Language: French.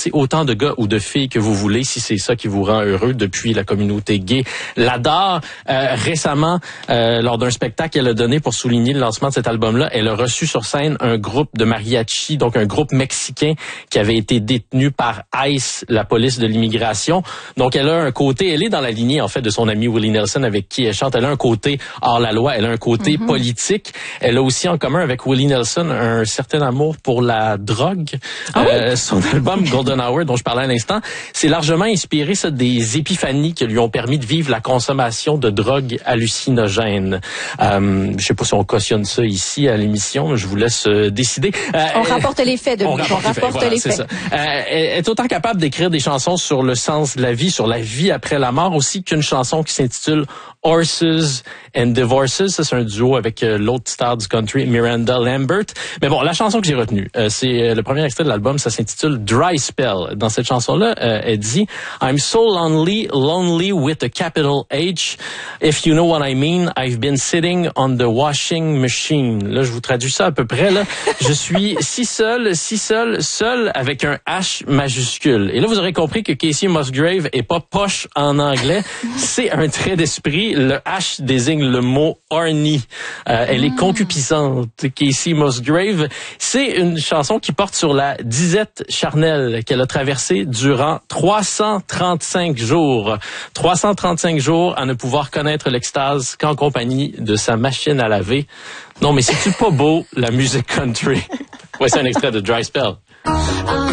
embrasser autant de gars ou de filles que vous voulez si c'est ça qui vous rend heureux. Depuis, la communauté gay l'adore. Récemment, lors d'un spectacle qu'elle a donné pour souligner le lancement de cet album-là, elle a reçu sur scène un groupe de mariachi, donc un groupe mexicain qui avait été détenu par ICE, la police de l'immigration. Donc elle a un côté, elle est dans la lignée en fait de son ami Willie Nelson avec qui elle chante. Elle a un côté hors la loi, elle a un côté politique. Elle a aussi en commun avec Willie Nelson un certain amour pour la drogue. Son album Golden Hour dont je parlais à l'instant, c'est largement inspiré ça des épiphanies qui lui ont permis de vivre la consommation de drogues hallucinogènes. Je sais pas si on cautionne ça ici à l'émission, je vous laisse décider. On rapporte les faits de lui. On rapporte les faits. Ça. Elle est autant capable d'écrire des chansons sur le sens de la vie, sur la vie après la mort, aussi qu'une chanson qui s'intitule Horses and Divorces. Ça, c'est un duo avec l'autre star du country, Miranda Lambert. Mais bon, la chanson que j'ai retenue, c'est le premier extrait de l'album, ça s'intitule Dry Spell. Dans cette chanson-là, elle dit « I'm so lonely, lonely with a capital H. If you know what I mean, I've been sitting on the washing machine. » Là, je vous traduis ça à peu près. Là, je suis si seul avec un H majuscule. Et là, vous aurez compris que Kacey Musgrave est pas poche en anglais. C'est un trait d'esprit. Le H désigne le mot horny. Elle est concupiscente. Kacey Musgrave, c'est une chanson qui porte sur la disette charnelle qu'elle a traversée durant 335 jours. 335 jours à ne pouvoir connaître l'extase qu'en compagnie de sa machine à laver. Non, mais c'est-tu pas beau, la musique country? Voici un extrait de Dry Spell.